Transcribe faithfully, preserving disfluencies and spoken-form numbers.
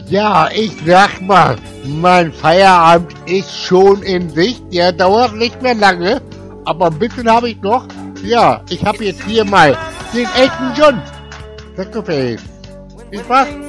Ja, ich sag mal, mein Feierabend ist schon in Sicht. Der dauert nicht mehr lange, aber ein bisschen habe ich noch. Ja, ich habe jetzt hier mal den Elton John. Saxophon. Viel Spaß.